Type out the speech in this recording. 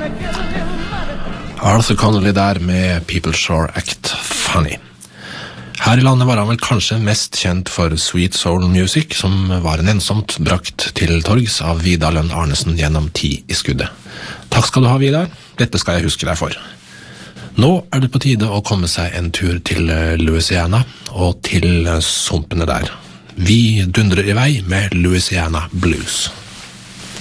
Arthur Connolly der med People Sure Act Funny. Her i landet var han vel kanskje mest kjent for Sweet Soul Music, som var en ensomt brakt til torgs av Vidar Lønn Arnesen gjennom 10 i skuddet. Takk skal du ha, Vidar. Dette skal jeg huske deg for. Nå det på tide å komme seg en tur til Louisiana og til sumpene der. Vi dundrer i vei med Louisiana Blues.